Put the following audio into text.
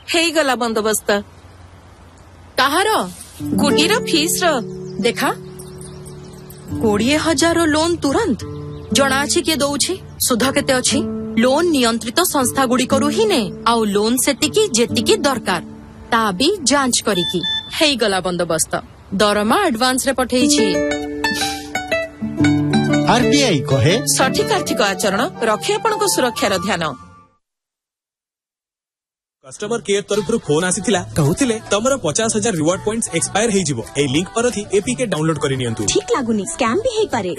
ହେଇଗଲା ବନ୍ଦୋବସ୍ତ। କାହାର? ଗୁଡିର ଫିସ୍ ର ଦେଖା 20,000 ଲୋନ ତୁରନ୍ତ ଜଣା ଅଛି କିଏ ଦଉଛି, ସୁଧ କେତେ ଅଛି? ଲୋନ ନିୟନ୍ତ୍ରିତ ସଂସ୍ଥା ଗୁଡିକରୁ ହିଁ ନେ, ଆଉ ଲୋନ ସେତିକି ଯେତିକି ଦରକାର ତା ବି ଯାଞ୍ଚ କରିକି। ହେଇଗଲା ବନ୍ଦୋବସ୍ତ। ଦରମା ଆଡଭାନ୍ସ ରେ ପଠେଇଛି। आरबीआई कहे सठिक आर्थिक आचरण रखे आपणक सुरक्षार ध्यान। कस्टमर केयर तरफ फोन आसीथिला कहउथिले तमरो 50,000 रिवार्ड पॉइंट्स एक्सपायर हेइ जिवो। ए लिंक पर थी एपीके डाउनलोड करि नियंतु। ठीक लागुनी, स्कैम भी हेइ पारे।